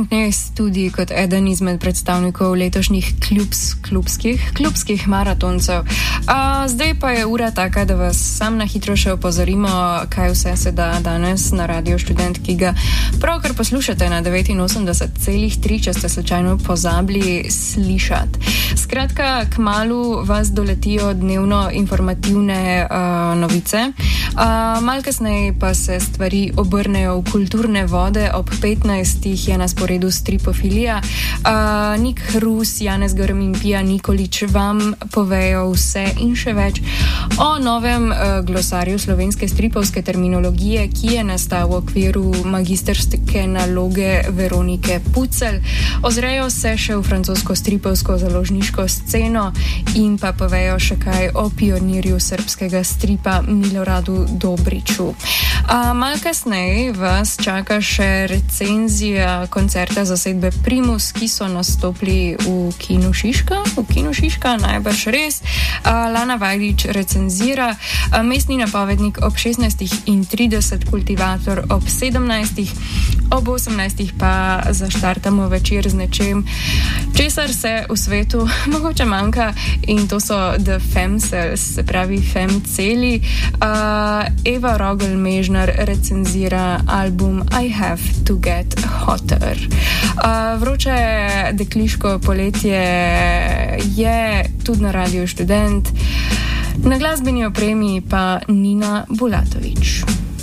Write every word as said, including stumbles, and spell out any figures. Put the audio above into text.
Knez tudi kot eden izmed predstavnikov letošnjih klubs, klubskih, klubskih maratoncev. A, zdaj pa je ura taka, da vas sam na hitro še opozorimo, kaj vse se da danes na Radio Študent, ki ga pravkar poslušate na devetinosemdeset celih tri, če ste slučajno pozabili slišati. Skratka, kmalu vas doletijo dnevno informativne uh, novice. Uh, mal kasneje pa se stvari obrnejo v kulturne vode. Ob petnajstih je na sporedu stripofilija. Uh, Nik Hrus, Janez Grm in Pija Nikolič vam povejo vse in še več o novem uh, glosarju slovenske stripovske terminologije, ki je nastal v okviru magistrske naloge Veronike Pucelj. Ozrejo se še v francosko stripovsko založniško sceno in pa povejo še kaj o pionirju srbskega stripa Miloradu Dobriču. A mal kasneje vas čaka še recenzija koncerta zasedbe Primus, ki so nastopili v Kinu Šiška. V Kinu Šiška najbrž res. A Lana Vajdič recenzira, a mestni napovednik ob šestnajstih in trideset, kultivator ob sedemnajstih, ob osemnajstih pa zaštartamo večer z nečem, česar se v svetu mogoče manjka, in to so The Femcels, se pravi Femceli. Uh, Eva Rogel-Mežnar recenzira album I Have to Get Hotter. Uh, vroče dekliško poletje je tudi na Radio Študent, na glasbeni opremi pa Nina Bulatovič.